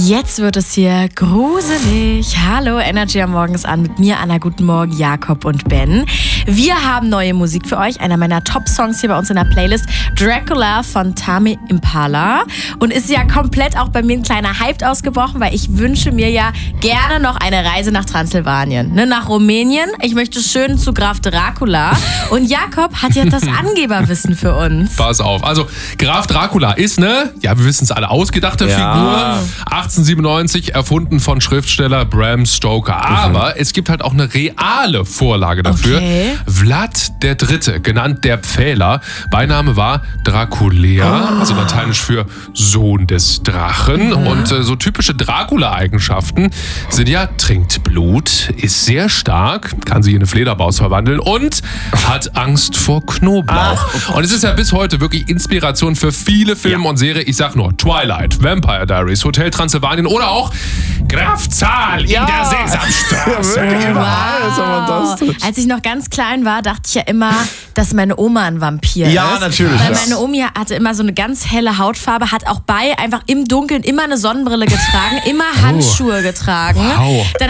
Jetzt wird es hier gruselig. Hallo, Energy am Morgens an mit mir, Anna. Guten Morgen, Jakob und Ben. Wir haben neue Musik für euch. Einer meiner Top-Songs hier bei uns in der Playlist. Dracula von Tame Impala. Und ist ja komplett auch bei mir ein kleiner Hype ausgebrochen, weil ich wünsche mir ja gerne noch eine Reise nach Transsilvanien. Ne, nach Rumänien. Ich möchte schön zu Graf Dracula. Und Jakob hat ja das Angeberwissen für uns. Pass auf. Also, Graf Dracula ist wir wissen es alle, ausgedachte Figur. 1897 erfunden von Schriftsteller Bram Stoker. Aber es gibt halt auch eine reale Vorlage dafür. Okay. Vlad III., genannt der Pfähler. Beiname war Draculea, also lateinisch für Sohn des Drachen. Und so typische Dracula-Eigenschaften sind ja, trinkt Blut, ist sehr stark, kann sich in eine Fledermaus verwandeln und hat Angst vor Knoblauch. Und es ist ja bis heute wirklich Inspiration für viele Filme und Serien. Ich sag nur Twilight, Vampire Diaries, Hotel Transsilvanien oder auch Graf Zahl in der Sesamstraße. Als ich noch ganz klein war, dachte ich ja immer, dass meine Oma ein Vampir ist. Ja, natürlich. Weil meine Omi hatte immer so eine ganz helle Hautfarbe, hat auch einfach im Dunkeln immer eine Sonnenbrille getragen, immer Handschuhe getragen. Wow. Dann